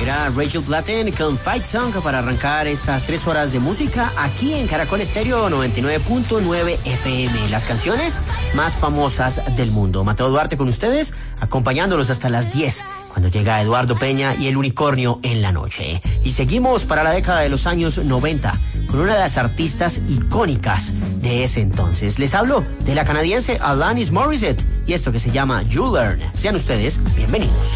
Era Rachel Platten con Fight Song para arrancar estas 3 horas de música aquí en Caracol Estéreo 99.9 FM. Las canciones más famosas del mundo. Mateo Duarte con ustedes, acompañándolos hasta las 10, cuando llega Eduardo Peña y el unicornio en la noche. Y seguimos para la década de los años 90 con una de las artistas icónicas de ese entonces. Les hablo de la canadiense Alanis Morissette y esto que se llama You Learn. Sean ustedes bienvenidos.